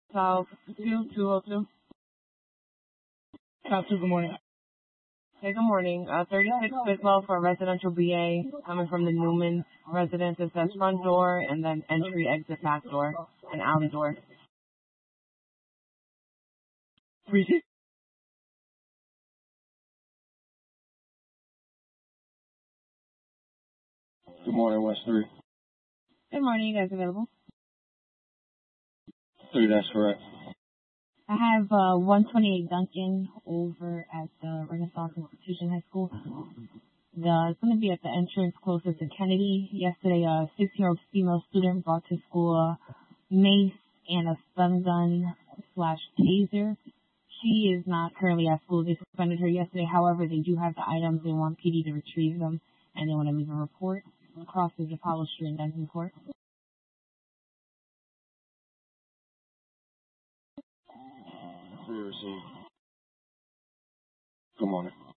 South 2202. South 2, good morning. Hey, good morning. 36 Bidwell for residential BA coming from the Newman residence. It says front door and then entry, exit, back door, and alley door. 3C? Good morning, West 3. Good morning. You guys available? 3, that's correct. I have 128 Duncan over at the Renaissance Institution High School. It's going to be at the entrance closest to Kennedy. Yesterday, a 6-year-old female student brought to school a mace and a stun gun / taser. She is not currently at school. They suspended her yesterday. However, they do have the items. They want PD to retrieve them, and they want to leave a report. Crosses Apollo Street in Duncan Court. 3 received. Good morning.